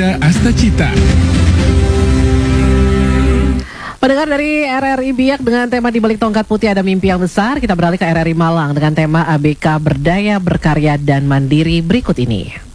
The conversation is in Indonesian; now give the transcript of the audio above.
Muda Astacita. Pendengar dari RRI Biak dengan tema Di Balik Tongkat Putih Ada Mimpi Yang Besar, kita beralih ke RRI Malang dengan tema ABK Berdaya, Berkarya, dan Mandiri berikut ini.